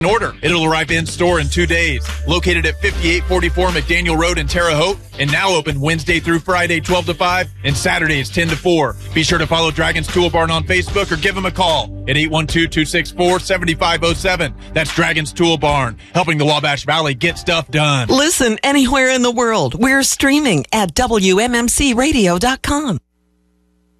order. It'll arrive in store in 2 days. Located at 5844 McDaniel Road in Terre Haute, and now open Wednesday through Friday 12 to 5 and Saturdays 10 to 4. Be sure to follow Dragon's Tool Barn on Facebook or give them a call at 812-264-7507. That's Dragon's Tool Barn, helping the Wabash Valley get stuff done. Listen anywhere in the world. We're streaming at WMMCradio.com.